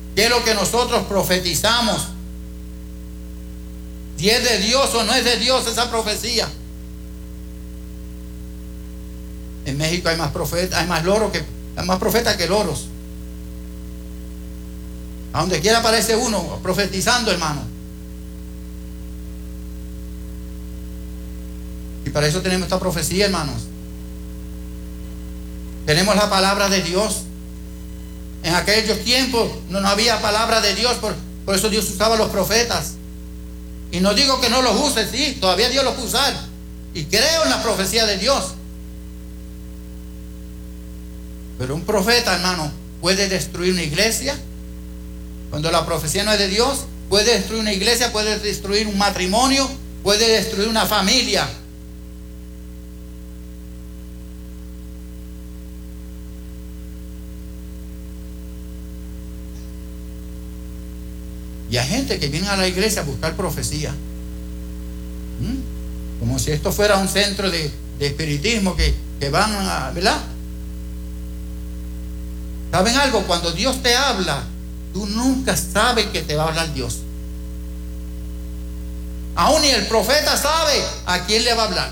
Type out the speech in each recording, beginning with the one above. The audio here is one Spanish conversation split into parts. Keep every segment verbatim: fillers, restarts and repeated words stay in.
¿Qué es lo que nosotros profetizamos? Si es de Dios o no es de Dios esa profecía. En México hay más profetas, hay más loros que, hay más profetas que loros. A donde quiera aparece uno profetizando, hermano. Y para eso tenemos esta profecía, hermanos. Tenemos la palabra de Dios. En aquellos tiempos no, no había palabra de Dios, por, por eso Dios usaba a los profetas. Y no digo que no los use, sí, todavía Dios los puede usar. Y creo en la profecía de Dios. Pero un profeta, hermano, puede destruir una iglesia. Cuando la profecía no es de Dios, puede destruir una iglesia, puede destruir un matrimonio, puede destruir una familia. Y hay gente que viene a la iglesia a buscar profecía. ¿Mm? Como si esto fuera un centro de, de espiritismo que, que van a, ¿verdad? ¿Saben algo? Cuando Dios te habla, tú nunca sabes que te va a hablar Dios. Aún ni el profeta sabe a quién le va a hablar.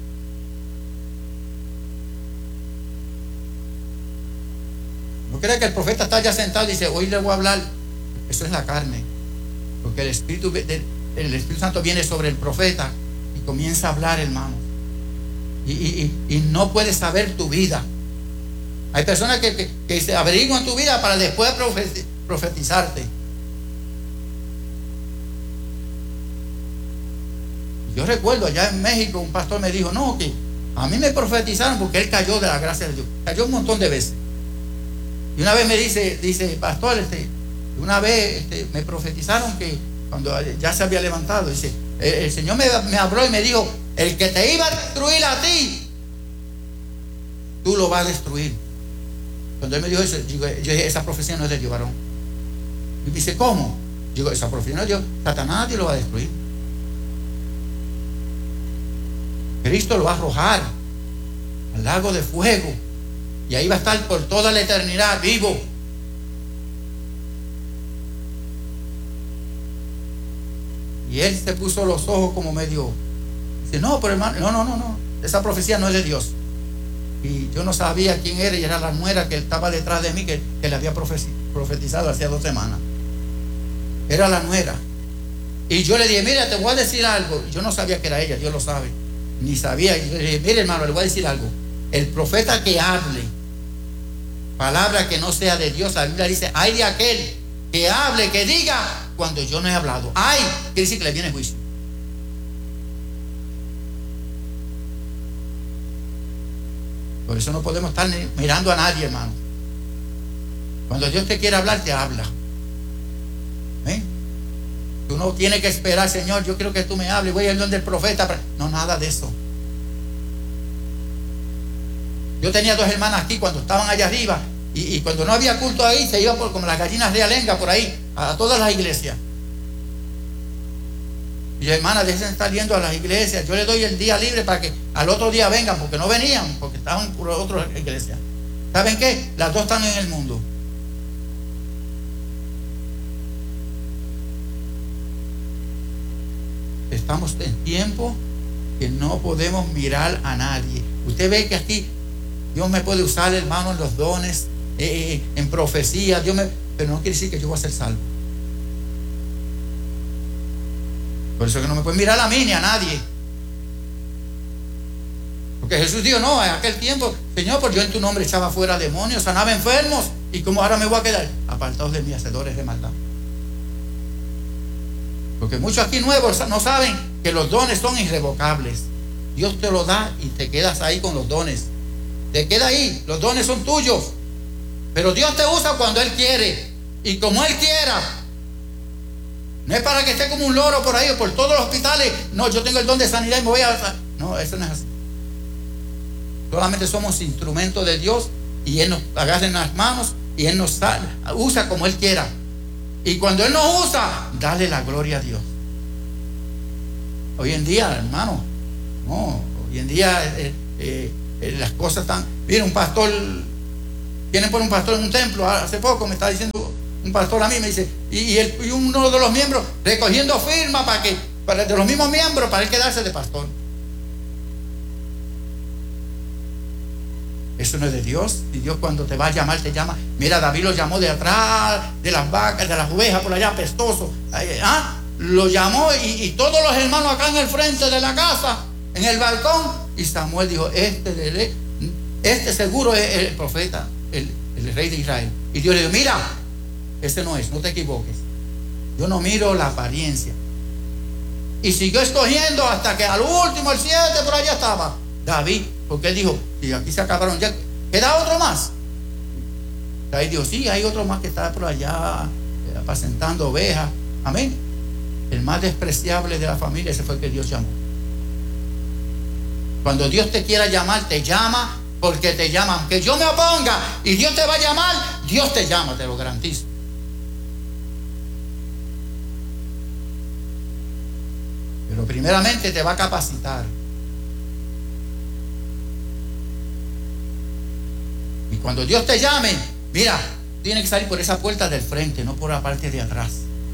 No crea que el profeta está ya sentado y dice, hoy le voy a hablar. Eso es la carne. Porque el Espíritu, el Espíritu Santo viene sobre el profeta y comienza a hablar, hermano. Y, y, y no puedes saber tu vida. Hay personas que, que, que se averiguan tu vida para después profetizarte. Yo recuerdo allá en México un pastor me dijo, no, que a mí me profetizaron porque él cayó de la gracia de Dios. Cayó un montón de veces. Y una vez me dice, dice, pastor, este, una vez este, me profetizaron que cuando ya se había levantado, dice, el, el Señor me, me habló y me dijo, el que te iba a destruir a ti, tú lo vas a destruir. Cuando él me dijo eso, digo, yo dije, esa profecía no es de Dios, varón. Y dice, ¿cómo? Digo, esa profecía no es de Dios. Satanás Dios lo va a destruir. Cristo lo va a arrojar al lago de fuego. Y ahí va a estar por toda la eternidad vivo. Y él se puso los ojos como medio. Dice, no, pero hermano, no, no, no, no. Esa profecía no es de Dios. Y yo no sabía quién era, y era la nuera que estaba detrás de mí, que, que le había profetizado hacía dos semanas. Era la nuera. Y yo le dije, mira, te voy a decir algo. Yo no sabía que era ella, Dios lo sabe. Ni sabía. Y yo le dije, mire, hermano, le voy a decir algo. El profeta que hable palabra que no sea de Dios, la Biblia dice, ay de aquel que hable, que diga cuando yo no he hablado. Ay, quiere decir que le viene juicio. Por eso no podemos estar mirando a nadie, hermano. Cuando Dios te quiere hablar, te habla. ¿Eh? Tú no tienes que esperar, Señor, yo quiero que tú me hables, voy a ir donde el profeta. No, nada de eso. Yo tenía dos hermanas aquí cuando estaban allá arriba, y, y cuando no había culto ahí, se iba por, como las gallinas de alenga por ahí, a, a todas las iglesias. Y hermanas, dejen de estar yendo a las iglesias. Yo les doy el día libre para que al otro día vengan, porque no venían, porque estaban por otras iglesias. ¿Saben qué? Las dos están en el mundo. Estamos en tiempo que no podemos mirar a nadie. Usted ve que aquí Dios me puede usar, hermano, en los dones, eh, en profecía, Dios me, pero no quiere decir que yo voy a ser salvo. Por eso que no me pueden mirar a mí ni a nadie. Porque Jesús dijo, no, en aquel tiempo, Señor, pues yo en tu nombre echaba fuera demonios, sanaba enfermos, y como ahora me voy a quedar apartados de mí, hacedores de maldad. Porque muchos aquí nuevos no saben que los dones son irrevocables. Dios te lo da y te quedas ahí con los dones. Te queda ahí, los dones son tuyos. Pero Dios te usa cuando Él quiere y como Él quiera. No es para que esté como un loro por ahí o por todos los hospitales. No, yo tengo el don de sanidad y me voy a... No, eso no es así. Solamente somos instrumentos de Dios y Él nos agarra en las manos y Él nos usa como Él quiera. Y cuando Él nos usa, dale la gloria a Dios. Hoy en día, hermano, no, hoy en día eh, eh, eh, las cosas están... Mira, un pastor, vienen por un pastor en un templo, hace poco me estaba diciendo un pastor a mí me dice, y, y, el, y uno de los miembros recogiendo firmas para que, para de los mismos miembros, para él quedarse de pastor. Eso no es de Dios. Y Dios, cuando te va a llamar, te llama. Mira, David lo llamó de atrás, de las vacas, de las ovejas, por allá, apestoso. ¿Ah? Lo llamó y, y todos los hermanos acá en el frente de la casa, en el balcón. Y Samuel dijo, este, este seguro es el profeta, el, el rey de Israel. Y Dios le dijo, mira, este no es, no te equivoques. Yo no miro la apariencia. Y siguió escogiendo hasta que al último, el siete, por allá estaba David. Porque él dijo, si aquí se acabaron ya, ¿queda otro más? David dijo, sí, hay otro más que está por allá apacentando ovejas. Amén. El más despreciable de la familia, ese fue el que Dios llamó. Cuando Dios te quiera llamar, te llama porque te llama. Aunque yo me oponga y Dios te va a llamar, Dios te llama, te lo garantizo. Pero primeramente te va a capacitar. Y cuando Dios te llame, mira, tienes que salir por esa puerta del frente, no por la parte de atrás.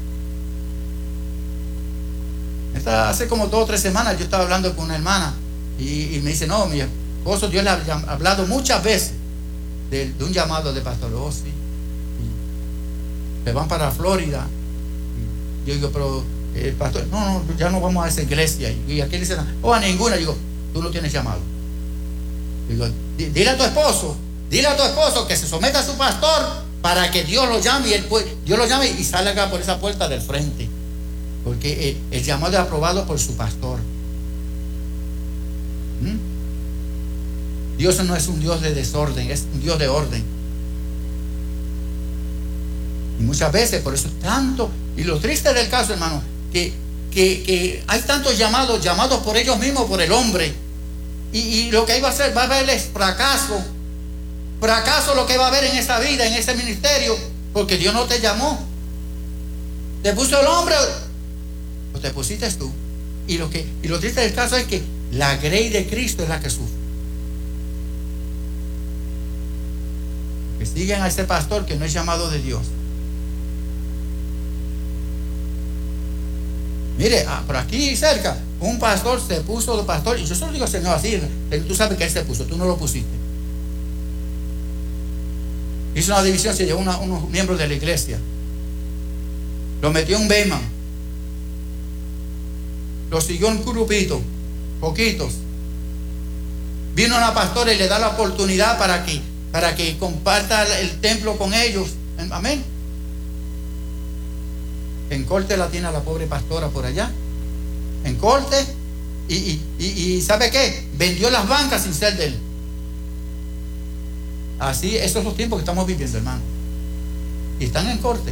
Esta, hace como dos o tres semanas yo estaba hablando con una hermana y, y me dice, no, mi esposo, Dios le ha hablado muchas veces de, de un llamado de pastor. Oh, sí. Y se van para Florida. Y yo digo, pero el pastor, no, no, ya no vamos a esa iglesia. Y aquí dice, oh, a ninguna. Yo digo, tú no tienes llamado. Digo, dile a tu esposo, dile a tu esposo que se someta a su pastor para que Dios lo llame y él puede, Dios lo llame y salga por esa puerta del frente. Porque el, el llamado es aprobado por su pastor. ¿Mm? Dios no es un Dios de desorden, es un Dios de orden. Y muchas veces, por eso tanto, y lo triste del caso, hermano, que, que, que hay tantos llamados, llamados por ellos mismos, por el hombre. Y, y lo que hay va a hacer, va a haberles fracaso. Fracaso lo que va a haber en esa vida, en ese ministerio, porque Dios no te llamó. Te puso el hombre, o te pusiste tú. Y lo, que, y lo triste del caso es que la grey de Cristo es la que sufre. Que siguen a ese pastor que no es llamado de Dios. Mire, ah, por aquí cerca, un pastor se puso de pastor, y yo solo digo, Señor, así, tú sabes que él se puso, tú no lo pusiste. Hizo una división, se llevó una, unos miembros de la iglesia, lo metió en un Beyman, lo siguió en un grupito, poquitos. Vino una pastora y le da la oportunidad para que, para que comparta el templo con ellos. Amén. En corte la tiene a la pobre pastora por allá. En corte. Y, y, y, y ¿sabe qué? Vendió las bancas sin ser de él. Así, esos son los tiempos que estamos viviendo, hermano. Y están en corte.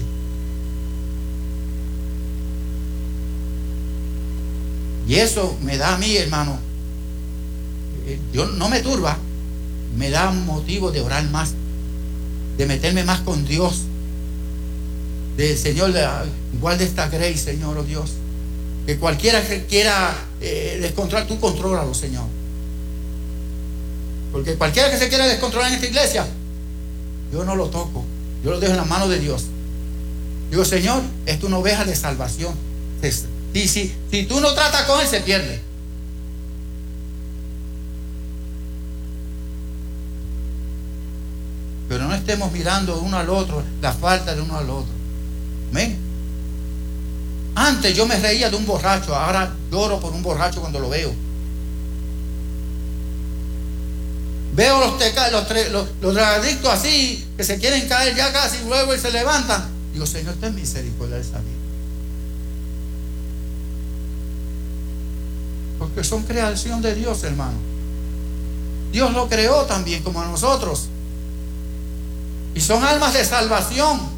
Y eso me da a mí, hermano, Dios no me turba, me da un motivo de orar más, de meterme más con Dios. De Señor, guarda esta grace, Señor, oh Dios. Que cualquiera que quiera eh, descontrolar, tú contrólalo, Señor. Porque cualquiera que se quiera descontrolar en esta iglesia, yo no lo toco, yo lo dejo en las manos de Dios. Digo, Señor, esto es una oveja de salvación. Si, si, si tú no tratas con él, se pierde. Pero no estemos mirando uno al otro la falta de uno al otro. Amén. Antes yo me reía de un borracho, ahora lloro por un borracho cuando lo veo. Veo los, teca, los, los, los drogadictos así, que se quieren caer ya casi, luego y se levantan. Digo, Señor, ten misericordia de esa vida. Porque son creación de Dios, hermano. Dios lo creó también como a nosotros. Y son almas de salvación.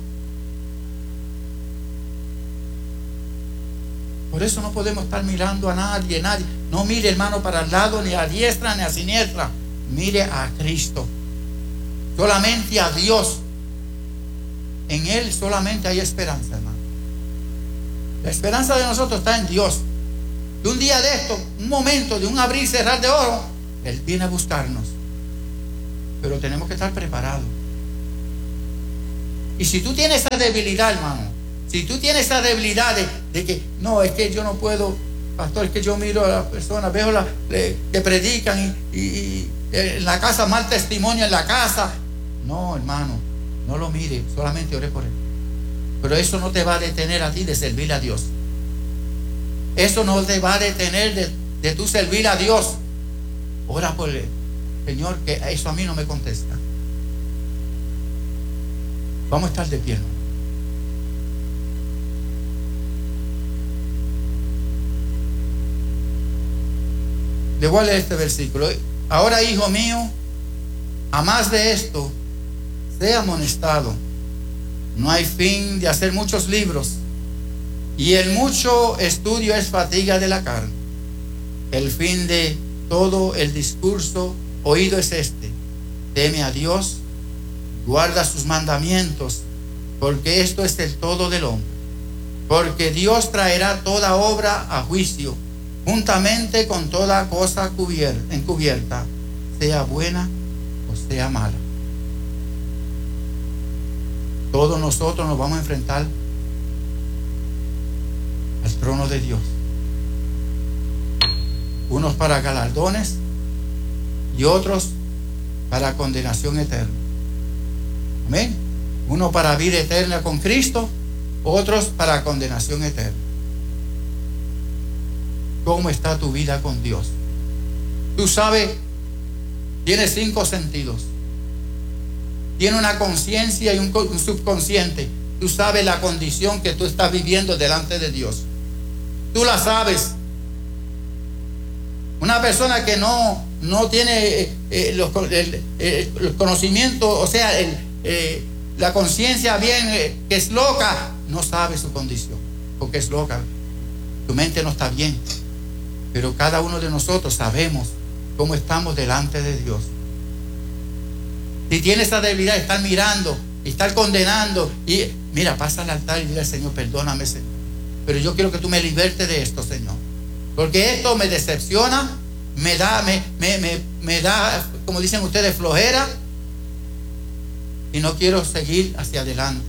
Por eso no podemos estar mirando a nadie, nadie. No mire, hermano, para el lado, ni a diestra, ni a siniestra. Mire a Cristo. Solamente a Dios. En Él solamente hay esperanza, hermano. La esperanza de nosotros está en Dios. Y un día de esto, un momento de un abrir y cerrar de oro, Él viene a buscarnos. Pero tenemos que estar preparados. Y si tú tienes esa debilidad, hermano, si tú tienes esa debilidad de, de que no, es que yo no puedo, pastor, es que yo miro a las personas, veo la, le, que predican y, y, y en la casa, mal testimonio en la casa. No, hermano, no lo mire, solamente ore por él. Pero eso no te va a detener a ti de servir a Dios. Eso no te va a detener de, de tu servir a Dios. Ora por él. Señor, que eso a mí no me contesta. Vamos a estar de pie, hermano. Le voy a leer este versículo. Ahora, hijo mío, a más de esto, sea amonestado. No hay fin de hacer muchos libros, y el mucho estudio es fatiga de la carne. El fin de todo el discurso oído es este: teme a Dios, guarda sus mandamientos, porque esto es el todo del hombre. Porque Dios traerá toda obra a juicio, juntamente con toda cosa cubierta, encubierta, sea buena o sea mala. Todos nosotros nos vamos a enfrentar al trono de Dios. Unos para galardones y otros para condenación eterna. Amén. Uno para vida eterna con Cristo, otros para condenación eterna. ¿Cómo está tu vida con Dios? Tú sabes, tienes cinco sentidos. Tiene una conciencia y un, un subconsciente. Tú sabes la condición que tú estás viviendo delante de Dios. Tú la sabes. Una persona que no, no tiene eh, eh, los, el, eh, el conocimiento, o sea, el, eh, la conciencia bien, eh, que es loca, no sabe su condición, porque es loca. Tu mente no está bien. Pero cada uno de nosotros sabemos cómo estamos delante de Dios. Si tienes esa debilidad de estar mirando, estar condenando, y mira, pasa al altar y dile al Señor, perdóname, Señor, pero yo quiero que tú me libertes de esto, Señor, porque esto me decepciona, me da, me, me, me, me da, como dicen ustedes, flojera, y no quiero seguir hacia adelante.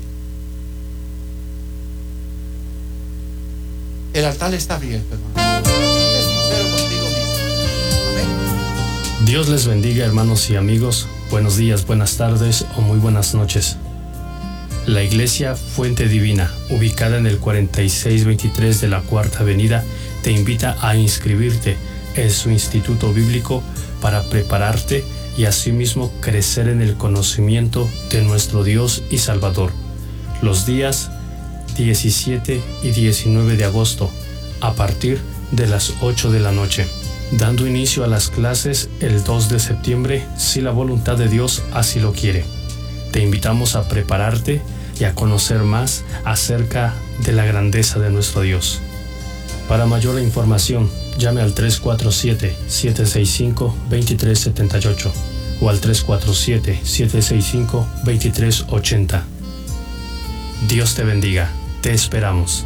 El altar está abierto, hermano. Sé sincero contigo mismo. Amén. Dios les bendiga, hermanos y amigos. Buenos días, buenas tardes o muy buenas noches. La Iglesia Fuente Divina, ubicada en el cuarenta y seis veintitrés de la Cuarta Avenida, te invita a inscribirte en su instituto bíblico para prepararte y asimismo crecer en el conocimiento de nuestro Dios y Salvador. Los días diecisiete y diecinueve de agosto, a partir de las ocho de la noche. Dando inicio a las clases el dos de septiembre, si la voluntad de Dios así lo quiere. Te invitamos a prepararte y a conocer más acerca de la grandeza de nuestro Dios. Para mayor información, llame al tres cuatro siete, siete seis cinco, dos tres siete ocho o al tres cuatro siete, siete seis cinco, dos tres ocho cero. Dios te bendiga. Te esperamos.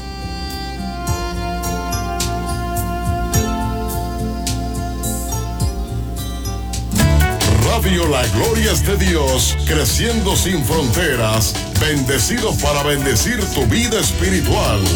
Radio La Gloria es de Dios, creciendo sin fronteras, bendecido para bendecir tu vida espiritual.